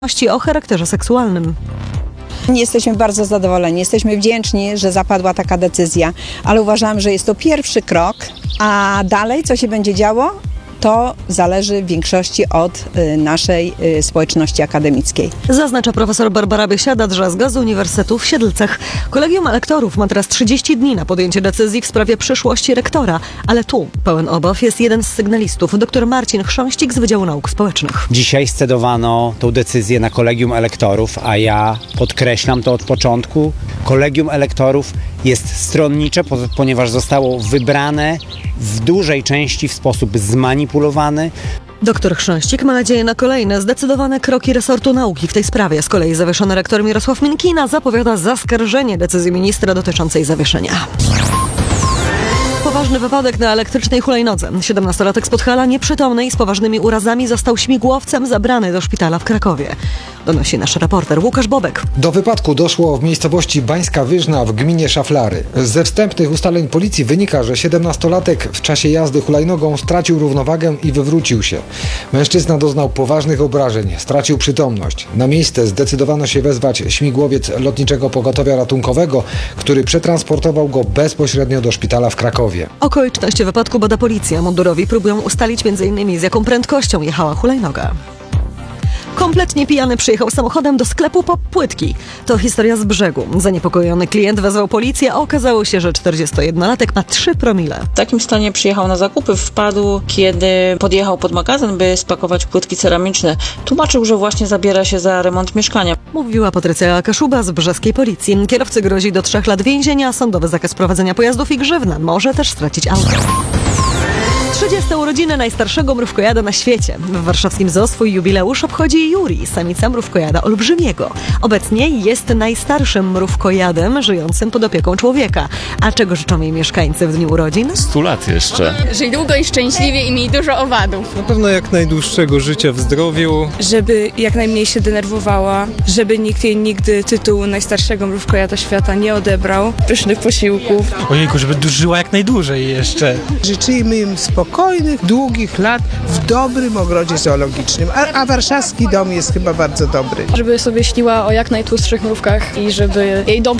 o charakterze seksualnym. Jesteśmy bardzo zadowoleni, jesteśmy wdzięczni, że zapadła taka decyzja, ale uważam, że jest to pierwszy krok, a dalej co się będzie działo, to zależy w większości od naszej społeczności akademickiej. Zaznacza profesor Barbara Biesiada-Drzazga z Uniwersytetu w Siedlcach. Kolegium Elektorów ma teraz 30 dni na podjęcie decyzji w sprawie przyszłości rektora, ale tu pełen obaw jest jeden z sygnalistów, dr Marcin Chrząścik z Wydziału Nauk Społecznych. Dzisiaj scedowano tą decyzję na Kolegium Elektorów, a ja podkreślam to od początku. Kolegium Elektorów jest stronnicze, ponieważ zostało wybrane w dużej części w sposób zmanipulowany. Doktor Chrząścik ma nadzieję na kolejne zdecydowane kroki resortu nauki w tej sprawie. Z kolei zawieszony rektor Mirosław Minkina zapowiada zaskarżenie decyzji ministra dotyczącej zawieszenia. Poważny wypadek na elektrycznej hulajnodze. 17-latek z Podhala, nieprzytomny i z poważnymi urazami, został śmigłowcem zabrany do szpitala w Krakowie. Donosi nasz reporter Łukasz Bobek. Do wypadku doszło w miejscowości Bańska Wyżna w gminie Szaflary. Ze wstępnych ustaleń policji wynika, że 17-latek w czasie jazdy hulajnogą stracił równowagę i wywrócił się. Mężczyzna doznał poważnych obrażeń, stracił przytomność. Na miejsce zdecydowano się wezwać śmigłowiec Lotniczego Pogotowia Ratunkowego, który przetransportował go bezpośrednio do szpitala w Krakowie. Okoliczności wypadku bada policja. Mundurowi próbują ustalić m.in. z jaką prędkością jechała hulajnoga. Kompletnie pijany przyjechał samochodem do sklepu po płytki. To historia z Brzegu. Zaniepokojony klient wezwał policję, a okazało się, że 41-latek ma 3 promile. W takim stanie przyjechał na zakupy, wpadł, kiedy podjechał pod magazyn, by spakować płytki ceramiczne. Tłumaczył, że właśnie zabiera się za remont mieszkania. Mówiła Patrycja Kaszuba z brzeskiej policji. Kierowcy grozi do 3 lat więzienia, sądowy zakaz prowadzenia pojazdów i grzywna. Może też stracić auto. 30. urodziny najstarszego mrówkojada na świecie. W warszawskim zoo swój jubileusz obchodzi Juri, samica mrówkojada olbrzymiego. Obecnie jest najstarszym mrówkojadem żyjącym pod opieką człowieka. A czego życzą jej mieszkańcy w dniu urodzin? 100 lat jeszcze. Żyj długo i szczęśliwie i miej dużo owadów. Na pewno jak najdłuższego życia w zdrowiu. Żeby jak najmniej się denerwowała, żeby nikt jej nigdy tytułu najstarszego mrówkojada świata nie odebrał. Pysznych posiłków. Ojejku, żeby żyła jak najdłużej jeszcze. Życzymy im spokojnych, długich lat w dobrym ogrodzie zoologicznym, a warszawski dom jest chyba bardzo dobry. Żeby sobie śniła o jak najtłustszych mrówkach i żeby jej dobrze